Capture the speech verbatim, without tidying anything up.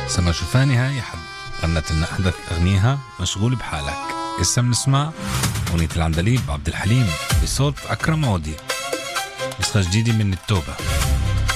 سما شوفاني هاي حد غنت لنا أحدث أغنيها مشغول بحالك. هسه بنسمع أغنية العندليب عبد الحليم بصوت أكرم عودي، نسخة جديدة من التوبة.